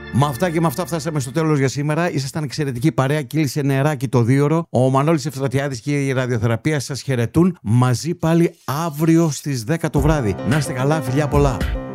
Με αυτά και με αυτά φτάσαμε στο τέλος για σήμερα. Ήσασταν εξαιρετική παρέα, κύλησε νεράκι το 2ωρο. Ο Μανώλης Ευστρατιάδης και η ραδιοθεραπεία σας χαιρετούν. Μαζί πάλι αύριο στις 10 το βράδυ. Να είστε καλά, φιλιά πολλά.